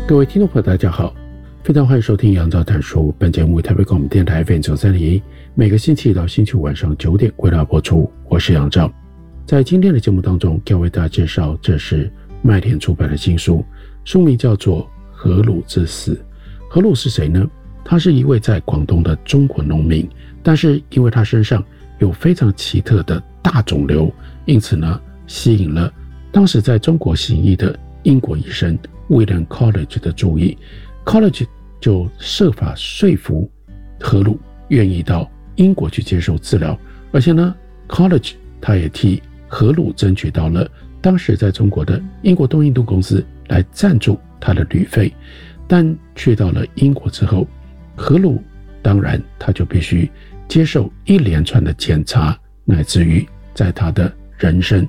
各位听众朋友大家好，非常欢迎收听杨照谈书。本节目为台北广播电台 FM9301，每个星期一到星期五晚上9点归大播出。我是杨照。在今天的节目当中，要为大家介绍这是麦田出版的新书，书名叫做《荷鲁之死》。荷鲁是谁呢？他是一位在广东的中国农民，但是因为他身上有非常奇特的大肿瘤，因此呢吸引了当时在中国行医的英国医生 William College 的注意。 College 就设法说服荷鲁愿意到英国去接受治疗，而且呢 College 他也替荷鲁争取到了当时在中国的英国东印度公司来赞助他的旅费。但去到了英国之后，荷鲁当然他就必须接受一连串的检查，乃至于在他的人生